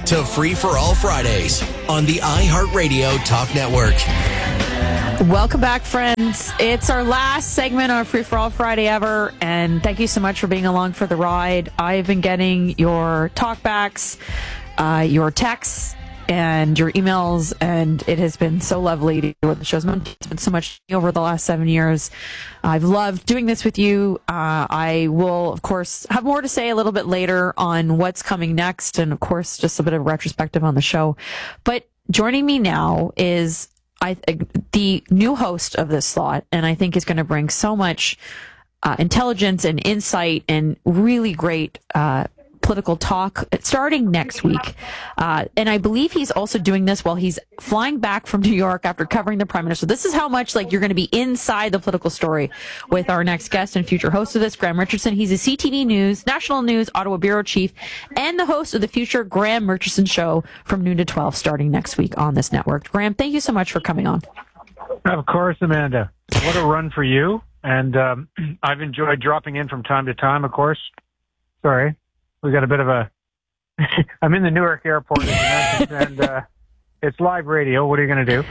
to Free for All Fridays on the iHeartRadio Talk Network. Welcome back, friends. It's our last segment on Free for All Friday ever, and thank you so much for being along for the ride. I've been getting your talkbacks, your texts, and your emails, and it has been so lovely to do what the show's meant. It's been so much over the last 7 years. I've loved doing this with you. I will, of course, have more to say a little bit later on what's coming next, and of course, just a bit of retrospective on the show. But joining me now is the new host of this slot, and I think is going to bring so much intelligence and insight and really great political talk starting next week. And I believe he's also doing this while he's flying back from New York after covering the Prime Minister. This is how much you're going to be inside the political story with our next guest and future host of this, Graham Richardson. He's a CTV News, National News, Ottawa Bureau Chief, and the host of the future Graham Richardson Show from noon to 12 starting next week on this network. Graham, thank you so much for coming on. Of course, Amanda. What a run for you. And I've enjoyed dropping in from time to time, of course. Sorry. We got a bit of a... I'm in the Newark airport, as you mentioned, and it's live radio. What are you going to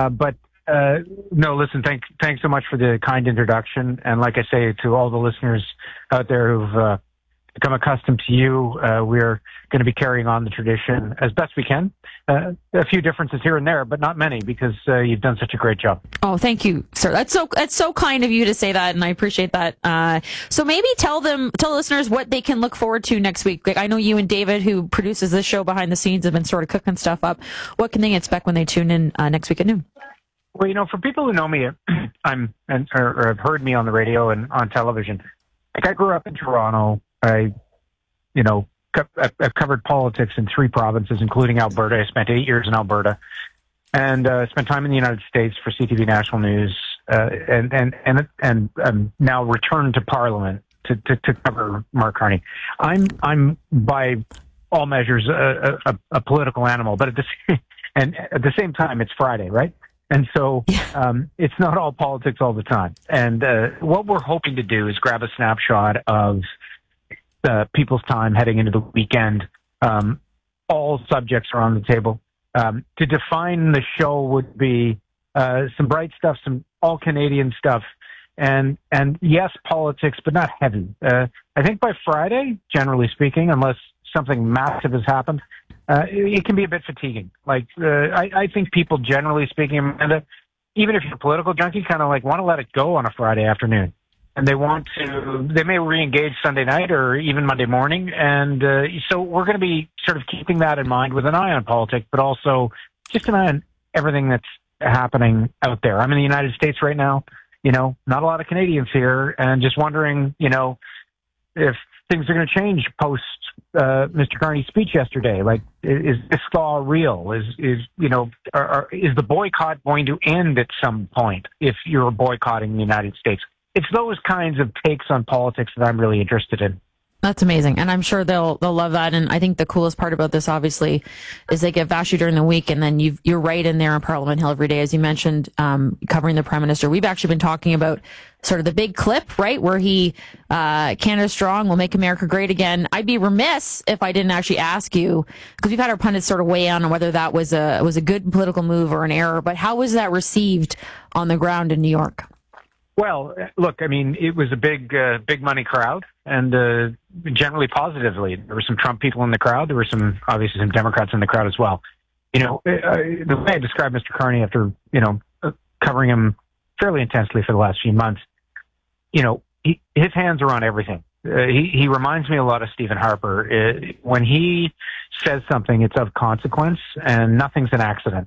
do? No, listen, thanks so much for the kind introduction. And like I say to all the listeners out there who've become accustomed to you, we're going to be carrying on the tradition as best we can. A few differences here and there, but not many, because you've done such a great job. Oh, thank you, sir. That's so kind of you to say that, and I appreciate that. So maybe tell listeners what they can look forward to next week. I know you and David, who produces this show behind the scenes, have been sort of cooking stuff up. What can they expect when they tune in next week at noon? Well, for people who know me, or have heard me on the radio and on television, I grew up in Toronto. I've covered politics in 3 provinces, including Alberta. I spent 8 years in Alberta, and spent time in the United States for CTV National News, and now returned to Parliament to cover Mark Carney. I'm by all measures a political animal, but at the same time, it's Friday, right? And so it's not all politics all the time. And what we're hoping to do is grab a snapshot of people's time heading into the weekend. All subjects are on the table. To define the show would be some bright stuff, some all-Canadian stuff, and yes, politics, but not heavy. I think by Friday, generally speaking, unless something massive has happened, it can be a bit fatiguing. I think people, generally speaking, Amanda, even if you're a political junkie, kind of want to let it go on a Friday afternoon. And they may re-engage Sunday night or even Monday morning. And so we're going to be sort of keeping that in mind with an eye on politics, but also just an eye on everything that's happening out there. I'm in the United States right now, not a lot of Canadians here, and just wondering, if things are going to change post Mr. Carney's speech yesterday. Is this law real? Is the boycott going to end at some point if you're boycotting the United States? It's those kinds of takes on politics that I'm really interested in. That's amazing, and I'm sure they'll love that. And I think the coolest part about this, obviously, is they get Vassy during the week, and then you're right in there on Parliament Hill every day, as you mentioned, covering the Prime Minister. We've actually been talking about sort of the big clip, right, where he Canada Strong will make America great again. I'd be remiss if I didn't actually ask you, because we've had our pundits sort of weigh in on whether that was a good political move or an error. But how was that received on the ground in New York? Well, look, it was a big money crowd, and generally positively. There were some Trump people in the crowd. There were obviously some Democrats in the crowd as well. The way I described Mr. Carney after, covering him fairly intensely for the last few months, his hands are on everything. He reminds me a lot of Stephen Harper. When he says something, it's of consequence, and nothing's an accident.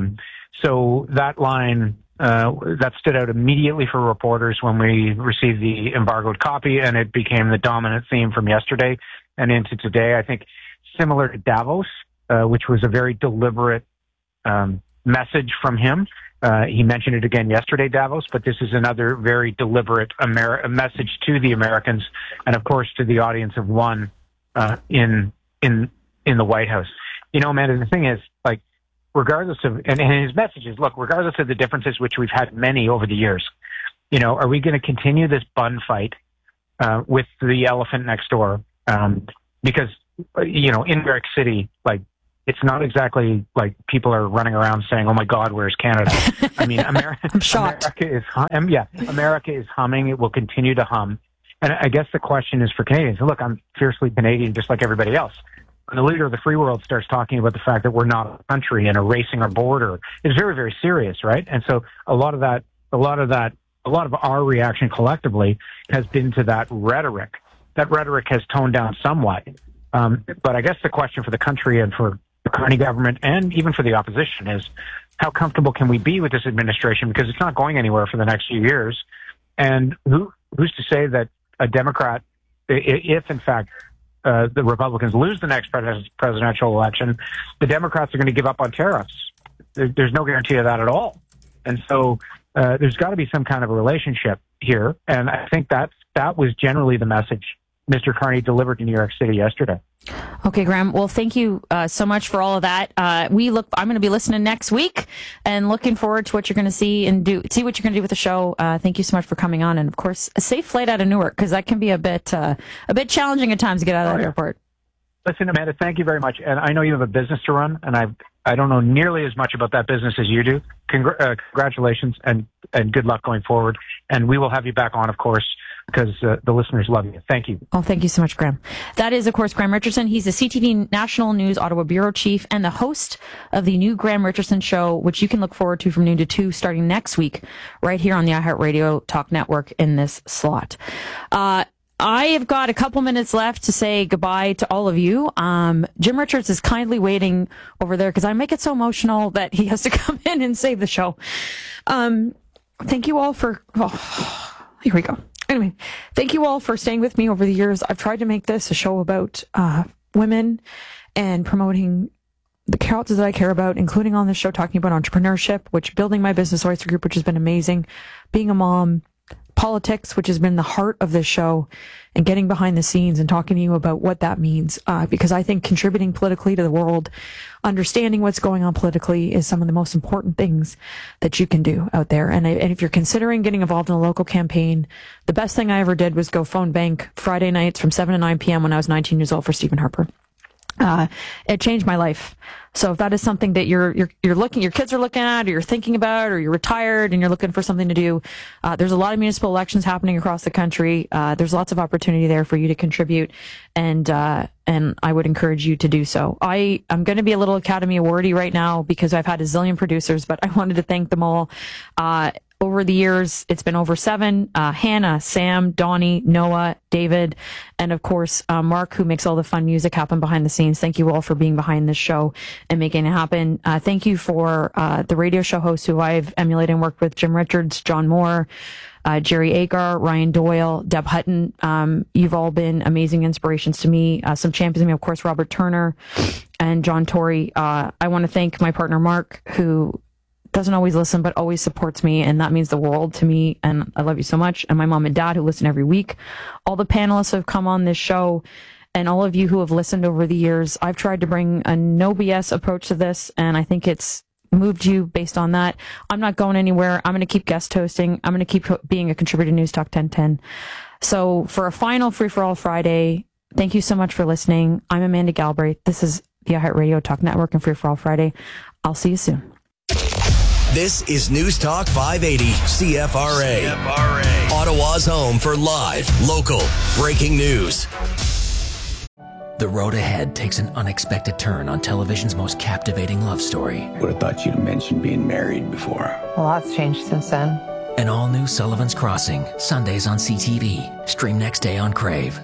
So that line... that stood out immediately for reporters when we received the embargoed copy, and it became the dominant theme from yesterday and into today. I think similar to Davos, which was a very deliberate message from him. He mentioned it again yesterday, Davos, but this is another very deliberate message to the Americans, and of course to the audience of one in the White House. Amanda, the thing is, regardless of, and his messages, look, regardless of the differences, which we've had many over the years, are we going to continue this bun fight with the elephant next door? Because, in New York City, it's not exactly like people are running around saying, "Oh my God, where's Canada?" I mean, I'm shocked. America is humming. It will continue to hum. And I guess the question is for Canadians. Look, I'm fiercely Canadian, just like everybody else. When the leader of the free world starts talking about the fact that we're not a country and erasing our border, it's very, very serious, right? And so a lot of our reaction collectively has been to that rhetoric. That rhetoric has toned down somewhat. But I guess the question for the country and for the Carney government and even for the opposition is, how comfortable can we be with this administration? Because it's not going anywhere for the next few years. And who's to say that a Democrat, if in fact the Republicans lose the next presidential election, the Democrats are going to give up on tariffs? There's no guarantee of that at all. And so there's got to be some kind of a relationship here. And I think that was generally the message Mr. Carney delivered to New York City yesterday. Okay, Graham. Well, thank you so much for all of that. I'm going to be listening next week and looking forward to what you're going to see what you're going to do with the show. Thank you so much for coming on, and of course, a safe flight out of Newark, because that can be a bit challenging at times to get out of the airport. Listen, Amanda, thank you very much. And I know you have a business to run, and I don't know nearly as much about that business as you do. Congratulations and good luck going forward. And we will have you back on, of course, because the listeners love you. Thank you. Oh, thank you so much, Graham. That is, of course, Graham Richardson. He's the CTV National News Ottawa Bureau Chief and the host of the new Graham Richardson Show, which you can look forward to from noon to 2 starting next week, right here on the iHeartRadio Talk Network in this slot. I have got a couple minutes left to say goodbye to all of you. Jim Richards is kindly waiting over there because I make it so emotional that he has to come in and save the show. Thank you all for... here we go. Anyway, thank you all for staying with me over the years. I've tried to make this a show about women and promoting the causes that I care about, including on this show talking about entrepreneurship, which building my business Oyster Group, which has been amazing, being a mom, politics, which has been the heart of this show, and getting behind the scenes and talking to you about what that means. Because I think contributing politically to the world, understanding what's going on politically is some of the most important things that you can do out there. And if you're considering getting involved in a local campaign, the best thing I ever did was go phone bank Friday nights from 7 to 9 p.m. when I was 19 years old for Stephen Harper. It changed my life. So if that is something that your kids are looking at, or you're thinking about, or you're retired and you're looking for something to do, there's a lot of municipal elections happening across the country. There's lots of opportunity there for you to contribute, and I would encourage you to do so. I'm going to be a little Academy Awardy right now because I've had a zillion producers, but I wanted to thank them all. Over the years, it's been over 7. Hannah, Sam, Donnie, Noah, David, and of course, Mark, who makes all the fun music happen behind the scenes. Thank you all for being behind this show and making it happen. Thank you for the radio show hosts who I've emulated and worked with: Jim Richards, John Moore, Jerry Agar, Ryan Doyle, Deb Hutton. You've all been amazing inspirations to me. Some champions of me, of course, Robert Turner and John Tory. I want to thank my partner, Mark, who doesn't always listen, but always supports me, and that means the world to me, and I love you so much. And my mom and dad, who listen every week. All the panelists who have come on this show, and all of you who have listened over the years. I've tried to bring a no BS approach to this, and I think it's moved you based on that. I'm not going anywhere. I'm going to keep guest hosting. I'm going to keep being a contributor to News Talk 1010. So for a final Free for All Friday, thank you so much for listening. I'm Amanda Galbraith. This is the iHeartRadio Talk Network and Free for All Friday. I'll see you soon. This is News Talk 580 CFRA. Ottawa's home for live, local, breaking news. The road ahead takes an unexpected turn on television's most captivating love story. Would have thought you'd have mentioned being married before. A lot's changed since then. An all-new Sullivan's Crossing, Sundays on CTV. Stream next day on Crave.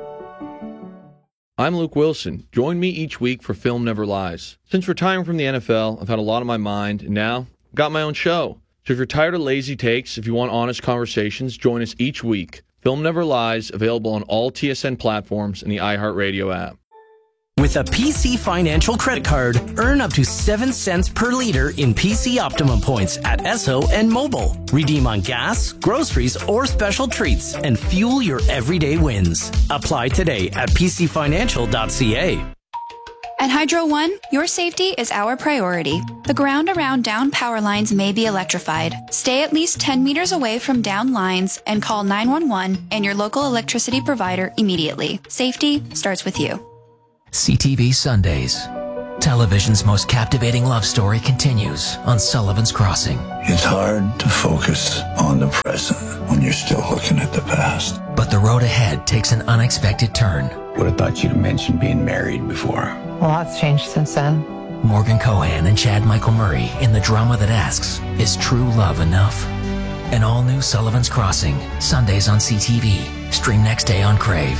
I'm Luke Wilson. Join me each week for Film Never Lies. Since retiring from the NFL, I've had a lot on my mind, and now got my own show. So if you're tired of lazy takes, if you want honest conversations, join us each week. Film Never Lies, available on all TSN platforms and the iHeartRadio app. With a PC Financial credit card, earn up to 7 cents per liter in PC Optimum points at Esso and Mobile. Redeem on gas, groceries, or special treats, and fuel your everyday wins. Apply today at pcfinancial.ca. At Hydro One, your safety is our priority. The ground around down power lines may be electrified. Stay at least 10 meters away from down lines and call 911 and your local electricity provider immediately. Safety starts with you. CTV Sundays. Television's most captivating love story continues on Sullivan's Crossing. It's hard to focus on the present when you're still looking at the past. But the road ahead takes an unexpected turn. Would have thought you'd have mentioned being married before. A lot's changed since then. Morgan Cohan and Chad Michael Murray in the drama that asks, is true love enough? An all-new Sullivan's Crossing, Sundays on CTV. Stream next day on Crave.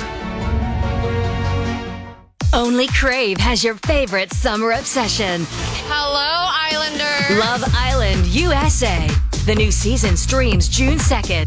Only Crave has your favorite summer obsession. Hello, Islanders. Love Island USA. The new season streams June 2nd.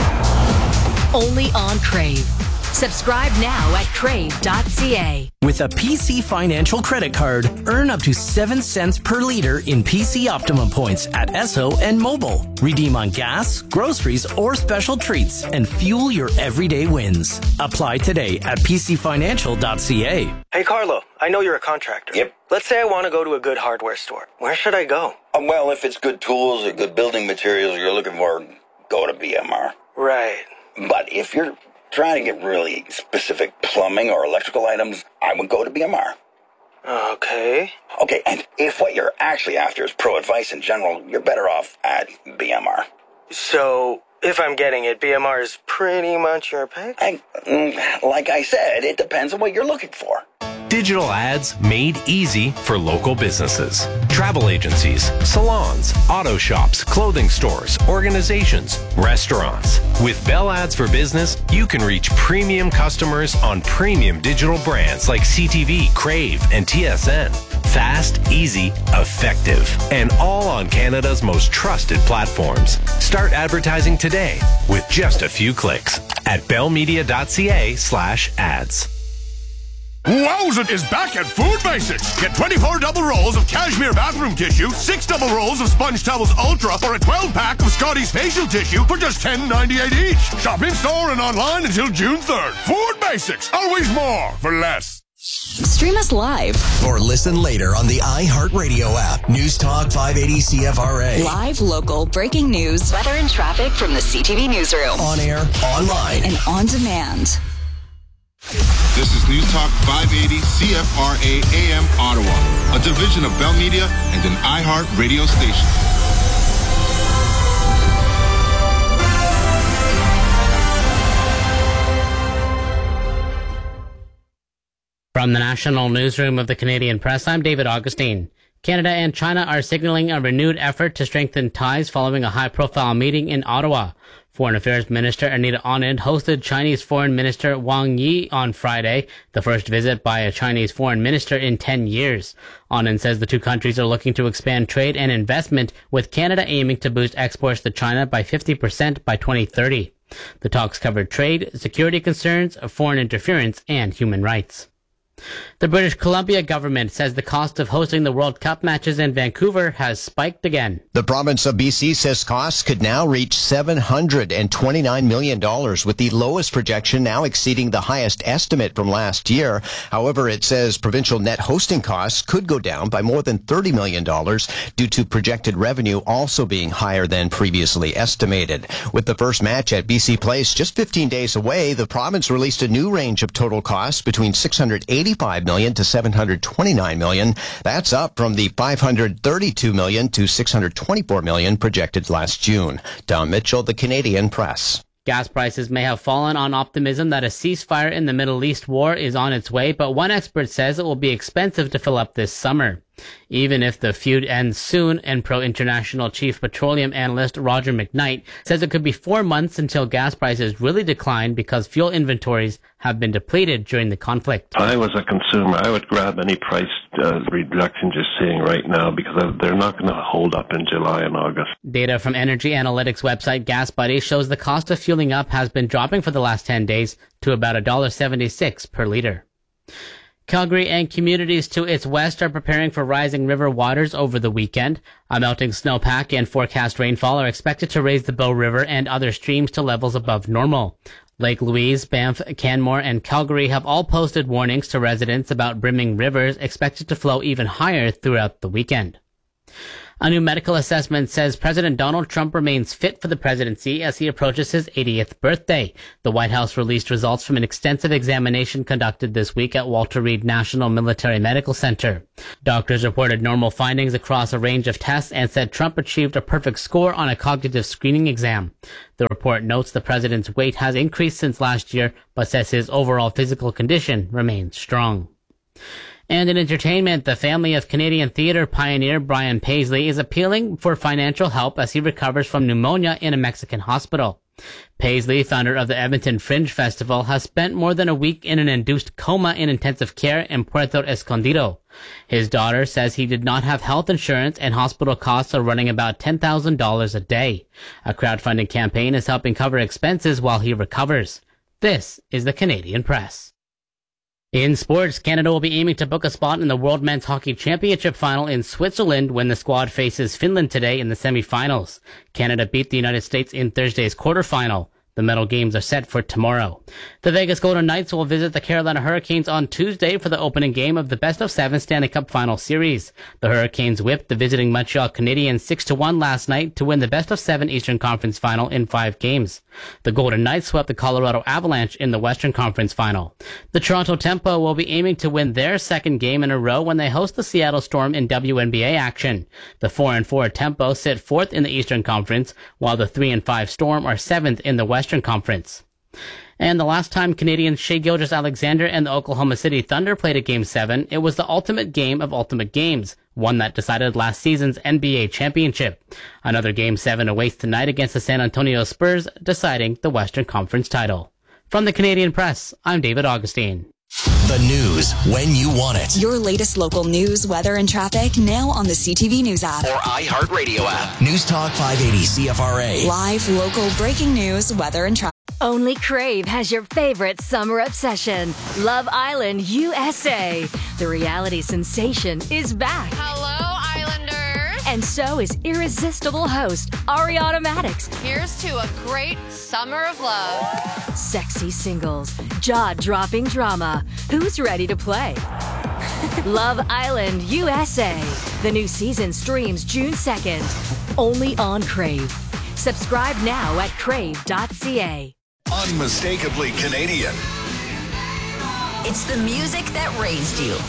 Only on Crave. Subscribe now at crave.ca. With a PC Financial credit card, earn up to 7 cents per liter in PC Optimum points at Esso and Mobile. Redeem on gas, groceries, or special treats and fuel your everyday wins. Apply today at pcfinancial.ca. Hey, Carlo, I know you're a contractor. Yep. Let's say I want to go to a good hardware store. Where should I go? Well, if it's good tools or good building materials you're looking for, go to BMR. Right. But if you're trying to get really specific plumbing or electrical items, I would go to BMR. Okay. Okay, and if what you're actually after is pro advice in general, you're better off at BMR. So, if I'm getting it, BMR is pretty much your pick? Like I said, it depends on what you're looking for. Digital ads made easy for local businesses. Travel agencies, salons, auto shops, clothing stores, organizations, restaurants. With Bell Ads for Business, you can reach premium customers on premium digital brands like CTV, Crave, and TSN. Fast, easy, effective, and all on Canada's most trusted platforms. Start advertising today with just a few clicks at bellmedia.ca/ads. Wowzit is back at Food Basics. Get 24 double rolls of cashmere bathroom tissue, 6 double rolls of Sponge Towels Ultra, or a 12-pack of Scotty's facial tissue for just $10.98 each. Shop in-store and online until June 3rd. Food Basics. Always more for less. Stream us live. Or listen later on the iHeartRadio app. News Talk 580 CFRA. Live, local, breaking news, weather and traffic from the CTV newsroom. On air, online, and on demand. This is News Talk 580 CFRA AM Ottawa, a division of Bell Media and an iHeart radio station. From the National Newsroom of the Canadian Press, I'm David Augustine. Canada and China are signaling a renewed effort to strengthen ties following a high-profile meeting in Ottawa. Foreign Affairs Minister Anita Anand hosted Chinese Foreign Minister Wang Yi on Friday, the first visit by a Chinese foreign minister in 10 years. Anand says the two countries are looking to expand trade and investment, with Canada aiming to boost exports to China by 50% by 2030. The talks covered trade, security concerns, foreign interference, and human rights. The British Columbia government says the cost of hosting the World Cup matches in Vancouver has spiked again. The province of BC says costs could now reach $729 million, with the lowest projection now exceeding the highest estimate from last year. However, it says provincial net hosting costs could go down by more than $30 million due to projected revenue also being higher than previously estimated. With the first match at BC Place just 15 days away, the province released a new range of total costs between $685 million to $729 million. That's up from the $532 million to $624 million projected last June. Tom Mitchell, The Canadian Press. Gas prices may have fallen on optimism that a ceasefire in the Middle East war is on its way, but one expert says it will be expensive to fill up this summer. Even if the feud ends soon, Enpro International Chief Petroleum Analyst Roger McKnight says it could be 4 months until gas prices really decline because fuel inventories have been depleted during the conflict. If I was a consumer, I would grab any price reduction just seeing right now because they're not going to hold up in July and August. Data from energy analytics website GasBuddy shows the cost of fueling up has been dropping for the last 10 days to about $1.76 per liter. Calgary and communities to its west are preparing for rising river waters over the weekend. A melting snowpack and forecast rainfall are expected to raise the Bow River and other streams to levels above normal. Lake Louise, Banff, Canmore, and Calgary have all posted warnings to residents about brimming rivers expected to flow even higher throughout the weekend. A new medical assessment says President Donald Trump remains fit for the presidency as he approaches his 80th birthday. The White House released results from an extensive examination conducted this week at Walter Reed National Military Medical Center. Doctors reported normal findings across a range of tests and said Trump achieved a perfect score on a cognitive screening exam. The report notes the president's weight has increased since last year, but says his overall physical condition remains strong. And in entertainment, the family of Canadian theater pioneer Brian Paisley is appealing for financial help as he recovers from pneumonia in a Mexican hospital. Paisley, founder of the Edmonton Fringe Festival, has spent more than a week in an induced coma in intensive care in Puerto Escondido. His daughter says he did not have health insurance and hospital costs are running about $10,000 a day. A crowdfunding campaign is helping cover expenses while he recovers. This is the Canadian Press. In sports, Canada will be aiming to book a spot in the World Men's Hockey Championship final in Switzerland when the squad faces Finland today in the semifinals. Canada beat the United States in Thursday's quarterfinal. The medal games are set for tomorrow. The Vegas Golden Knights will visit the Carolina Hurricanes on Tuesday for the opening game of the best-of-7 Stanley Cup Final Series. The Hurricanes whipped the visiting Montreal Canadiens 6-1 last night to win the best-of-7 Eastern Conference Final in 5 games. The Golden Knights swept the Colorado Avalanche in the Western Conference Final. The Toronto Tempo will be aiming to win their second game in a row when they host the Seattle Storm in WNBA action. The 4-4 Tempo sit 4th in the Eastern Conference, while the 3-5 Storm are 7th in the Western Conference. And the last time Canadians Shai Gilgeous-Alexander and the Oklahoma City Thunder played a Game 7, it was the ultimate game of ultimate games, one that decided last season's NBA championship. Another Game 7 awaits tonight against the San Antonio Spurs, deciding the Western Conference title. From the Canadian Press, I'm David Augustine. The news when you want it. Your latest local news, weather, and traffic now on the CTV News app. Or iHeartRadio app. News Talk 580 CFRA. Live, local, breaking news, weather, and traffic. Only Crave has your favorite summer obsession. Love Island USA. The reality sensation is back. Hello, Islanders. And so is irresistible host Ariana Madix. Here's to a great summer of love. Sexy singles, jaw-dropping drama. Who's ready to play? Love Island USA. The new season streams June 2nd. Only on Crave. Subscribe now at crave.ca. Unmistakably Canadian. It's the music that raised you.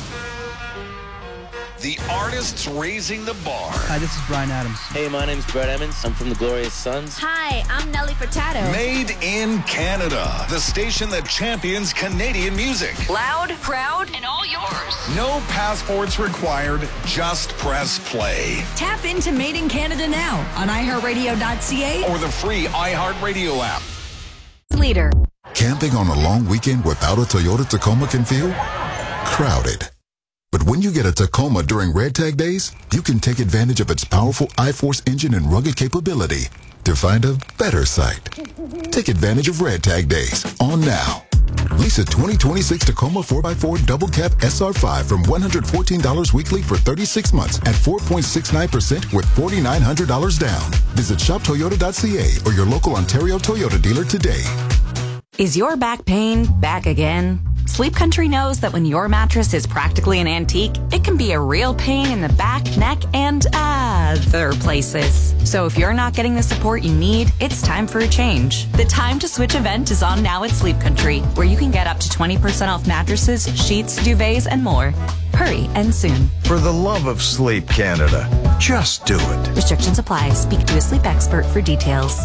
The artists raising the bar. Hi, this is Bryan Adams. Hey, my name's Brett Emmons. I'm from the Glorious Sons. Hi, I'm Nelly Furtado. Made in Canada. The station that champions Canadian music. Loud, proud, and all yours. No passports required. Just press play. Tap into Made in Canada now on iHeartRadio.ca or the free iHeartRadio app. Leader. Camping on a long weekend without a Toyota Tacoma can feel crowded. But when you get a Tacoma during Red Tag Days, you can take advantage of its powerful I-Force engine and rugged capability to find a better site. Take advantage of Red Tag Days on now. Lease a 2026 Tacoma 4x4 Double Cab SR5 from $114 weekly for 36 months at 4.69% with $4,900 down. Visit shoptoyota.ca or your local Ontario Toyota dealer today. Is your back pain back again? Sleep Country knows that when your mattress is practically an antique, it can be a real pain in the back, neck, and other places. So if you're not getting the support you need, it's time for a change. The Time to Switch event is on now at Sleep Country, where you can get up to 20% off mattresses, sheets, duvets, and more. Hurry and soon. For the love of Sleep Canada, just do it. Restrictions apply. Speak to a sleep expert for details.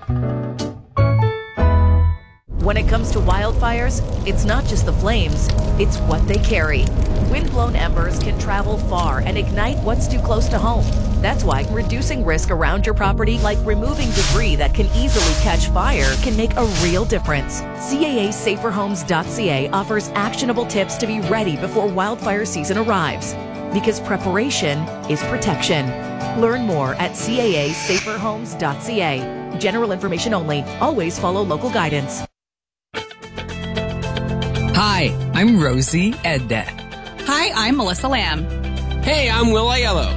When it comes to wildfires, it's not just the flames, it's what they carry. Wind-blown embers can travel far and ignite what's too close to home. That's why reducing risk around your property, like removing debris that can easily catch fire, can make a real difference. CAA SaferHomes.ca offers actionable tips to be ready before wildfire season arrives. Because preparation is protection. Learn more at CAA SaferHomes.ca. General information only. Always follow local guidance. Hi, I'm Rosie Edda. Hi, I'm Melissa Lamb. Hey, I'm Will Aiello.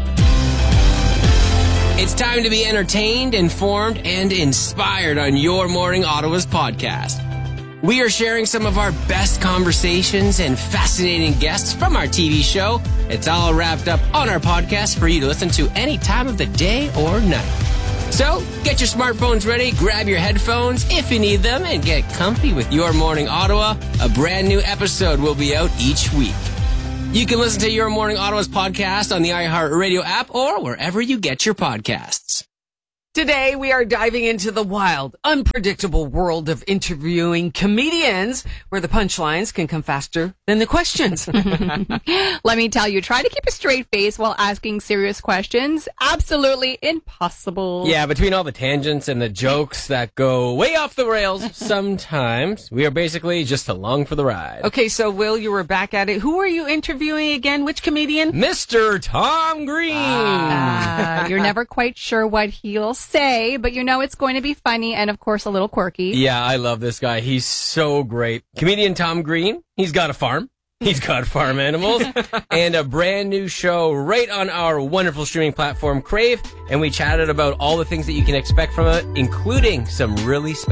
It's time to be entertained, informed, and inspired on Your Morning Ottawa's podcast. We are sharing some of our best conversations and fascinating guests from our TV show. It's all wrapped up on our podcast for you to listen to any time of the day or night. So, get your smartphones ready, grab your headphones if you need them, and get comfy with Your Morning Ottawa. A brand new episode will be out each week. You can listen to Your Morning Ottawa's podcast on the iHeartRadio app or wherever you get your podcasts. Today, we are diving into the wild, unpredictable world of interviewing comedians, where the punchlines can come faster than the questions. Let me tell you, try to keep a straight face while asking serious questions. Absolutely impossible. Yeah, between all the tangents and the jokes that go way off the rails sometimes, we are basically just along for the ride. Okay, so Will, you were back at it. Who are you interviewing again? Which comedian? Mr. Tom Green. You're never quite sure what he'll say, but you know it's going to be funny and, of course, a little quirky. Yeah, I love this guy. He's so great. Comedian Tom Green. He's got a farm. He's got farm animals and a brand new show right on our wonderful streaming platform, Crave. And we chatted about all the things that you can expect from it, including some really special